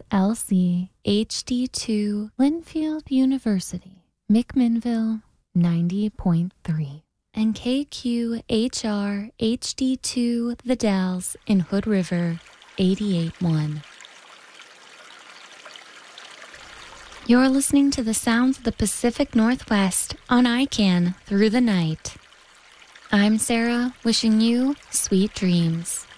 LC HD2 Linfield University, McMinnville 90.3, and KQHR HD2 The Dalles in Hood River 88.1. You're listening to the sounds of the Pacific Northwest on ICANN through the night. I'm Sarah, wishing you sweet dreams.